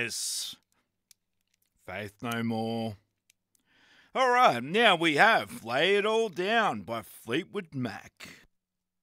Genesis. Faith No More. All right, now we have Lay It All Down by Fleetwood Mac.